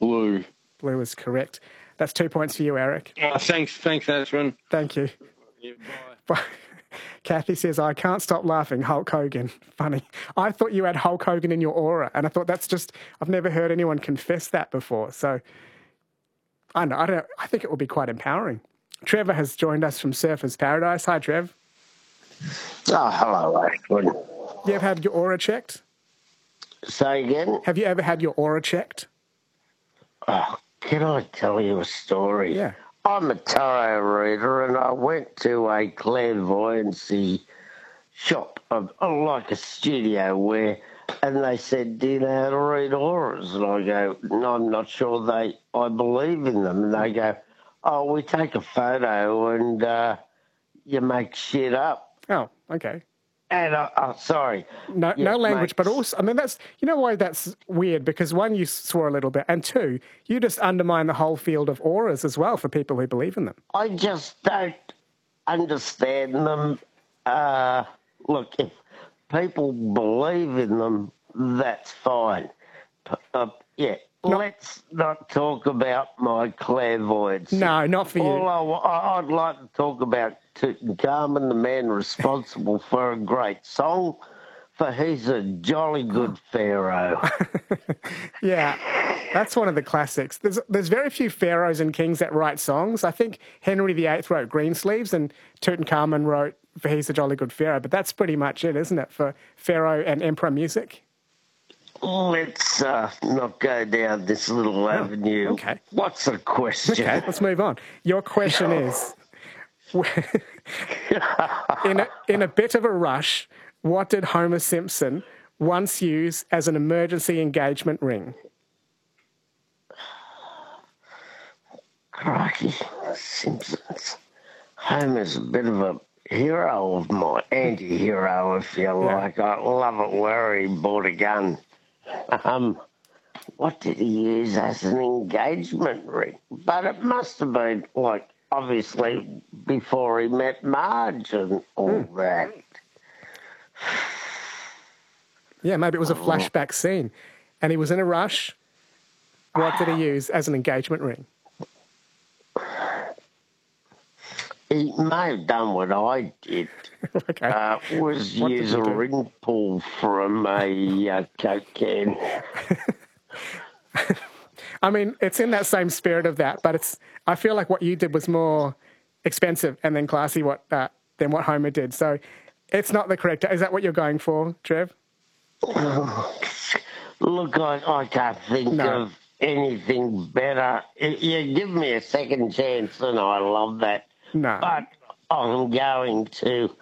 blue. Blue is correct. That's 2 points for you, Eric. Thanks, Ashwin. Thank you. Yeah, Bye. Kathy says, I can't stop laughing. Hulk Hogan. Funny. I thought you had Hulk Hogan in your aura, and I thought I've never heard anyone confess that before. So I think it would be quite empowering. Trevor has joined us from Surfers Paradise. Hi, Trev. Oh, hello, Ashwin. You ever had your aura checked? Say again? Have you ever had your aura checked? Oh, can I tell you a story? Yeah. I'm a tarot reader, and I went to a clairvoyancy shop, like a studio and they said, do you know how to read auras? And I go, no, I'm not sure I believe in them. And they go, oh, we take a photo and you make shit up. Oh, okay. And sorry. No language, but also, I mean, why that's weird? Because one, you swore a little bit, and two, you just undermine the whole field of auras as well for people who believe in them. I just don't understand them. Look, if people believe in them, that's fine. Let's not talk about my clairvoyance. No, not for you. I'd like to talk about Tutankhamun, the man responsible for a great song, for he's a jolly good pharaoh. Yeah, that's one of the classics. There's very few pharaohs and kings that write songs. I think Henry VIII wrote Greensleeves and Tutankhamun wrote for He's a Jolly Good Pharaoh, but that's pretty much it, isn't it, for pharaoh and emperor music? Let's not go down this little avenue. Okay. What's the question? Okay, let's move on. Your question is, in a bit of a rush, what did Homer Simpson once use as an emergency engagement ring? Crikey, Simpsons. Homer's a bit of a hero of mine, anti-hero, if you like. I love it where he bought a gun. What did he use as an engagement ring? But it must have been, obviously, before he met Marge and all that. Yeah, maybe it was a flashback scene. And he was in a rush. What did he use as an engagement ring? He may have done what I did. Okay. Was use a ring pull from a Coke can. I mean, it's in that same spirit of that, but I feel like what you did was more expensive and then classy than what Homer did. So it's not the correct. Is that what you're going for, Trev? Look, I can't think of anything better. You give me a second chance, and I love that. No. But I'm going to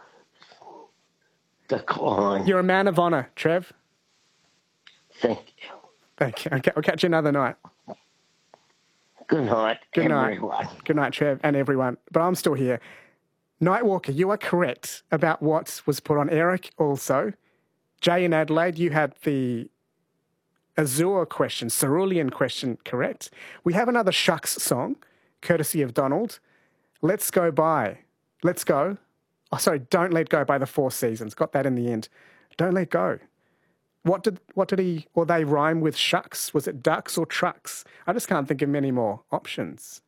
decline. You're a man of honour, Trev. Thank you. Thank you. Okay, I'll catch you another night. Good night, everyone. Good night, Trev, and everyone. But I'm still here. Nightwalker, you are correct about what was put on. Eric also. Jay in Adelaide, you had the Azure question, Cerulean question correct. We have another Shucks song, courtesy of Donald. Let's Go By. Let's Go. Oh, sorry, Don't Let Go by the Four Seasons. Got that in the end. Don't Let Go. What did he, or they rhyme with shucks? Was it ducks or trucks? I just can't think of many more options.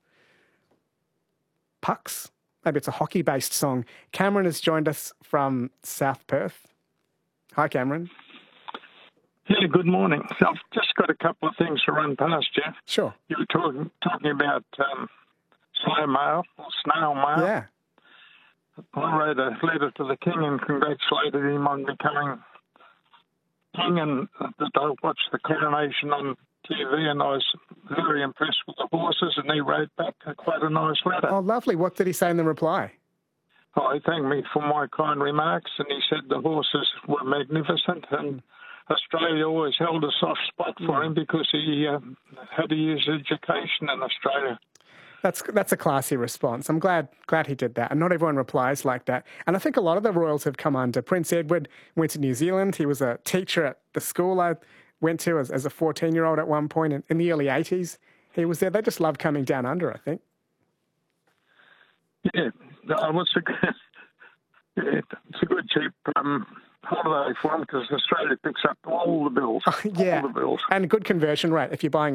Pucks. Maybe it's a hockey-based song. Cameron has joined us from South Perth. Hi, Cameron. Yeah, good morning. So I've just got a couple of things to run past you. Sure. You were talking about slow mail or snail mail. Yeah. I wrote a letter to the king and congratulated him on becoming king, and that I watched the coronation on TV, and I was very impressed with the horses, and he wrote back quite a nice letter. Oh, lovely. What did he say in the reply? Oh, he thanked me for my kind remarks, and he said the horses were magnificent, and Australia always held a soft spot for him because he had to use education in Australia. That's a classy response. I'm glad he did that. And not everyone replies like that. And I think a lot of the royals have come under. Prince Edward went to New Zealand. He was a teacher at the school I went to as a 14-year-old at one point in the early 80s. He was there. They just loved coming down under, I think. Yeah, it's a good cheap holiday for them because Australia picks up all the bills. Yeah, all the bills. And a good conversion rate if you're buying